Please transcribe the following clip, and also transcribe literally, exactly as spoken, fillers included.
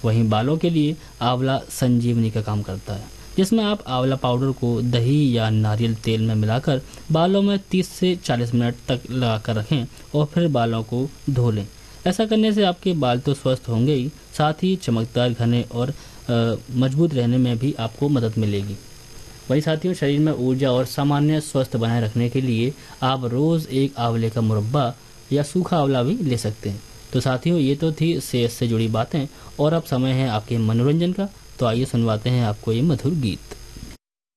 वहीं बालों के लिए आंवला संजीवनी का काम करता है, जिसमें आप आंवला पाउडर को दही या नारियल तेल में मिलाकर बालों में तीस से चालीस मिनट तक लगाकर रखें और फिर बालों को धो लें। ऐसा करने से आपके बाल तो स्वस्थ होंगे ही, साथ ही चमकदार, घने और मजबूत रहने में भी आपको मदद मिलेगी। वही साथियों, शरीर में ऊर्जा और सामान्य स्वस्थ बनाए रखने के लिए आप रोज़ एक आंवले का मुरब्बा या सूखा आंवला भी ले सकते हैं। तो साथियों, ये तो थी सेहत से जुड़ी बातें, और अब समय है आपके मनोरंजन का। तो आइए सुनवाते हैं आपको ये मधुर गीत।